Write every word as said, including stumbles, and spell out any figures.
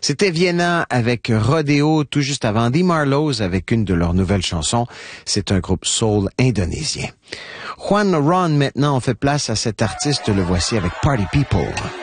C'était Vienna avec Rodeo, tout juste avant The Marlows avec une de leurs nouvelles chansons. C'est un groupe soul indonésien. Juan Ron, maintenant, on fait place à cet artiste. Le voici avec Party People.